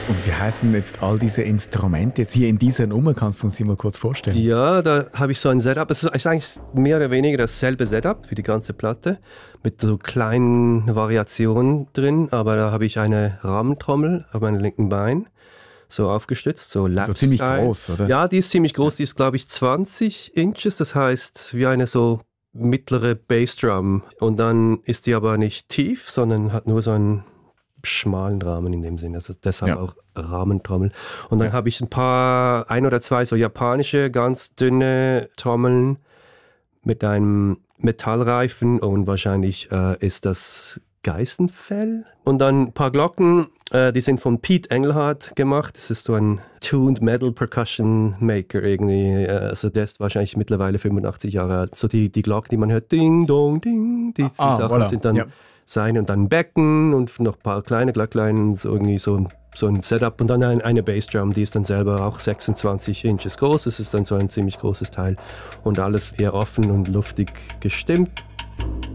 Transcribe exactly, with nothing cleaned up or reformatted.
Und wie heißen jetzt all diese Instrumente jetzt hier in dieser Nummer? Kannst du uns die mal kurz vorstellen? Ja, da habe ich so ein Setup. Es ist eigentlich mehr oder weniger dasselbe Setup wie die ganze Platte, mit so kleinen Variationen drin. Aber da habe ich eine Rahmentrommel auf meinem linken Bein, so aufgestützt, so Lap-Style. So ziemlich groß, oder? Ja, die ist ziemlich groß. Die ist, glaube ich, zwanzig Inches. Das heißt, wie eine so mittlere Bassdrum. Und dann ist die aber nicht tief, sondern hat nur so einen schmalen Rahmen in dem Sinne, also deshalb ja. auch Rahmentrommel. Und dann ja. habe ich ein paar, ein oder zwei so japanische, ganz dünne Trommeln mit einem Metallreifen und wahrscheinlich äh, ist das Geißenfell. Und dann ein paar Glocken, äh, die sind von Pete Engelhardt gemacht. Das ist so ein Tuned Metal Percussion Maker irgendwie. Äh, also der ist wahrscheinlich mittlerweile fünfundachtzig Jahre alt. So die, die Glocken, die man hört, ding, dong, ding, die, die ah, Sachen voilà. sind dann ja. sein und dann ein Becken und noch ein paar kleine Glöcklein, so irgendwie so, so ein Setup und dann ein, eine Bassdrum, die ist dann selber auch sechsundzwanzig Inches groß. Das ist dann so ein ziemlich großes Teil und alles eher offen und luftig gestimmt.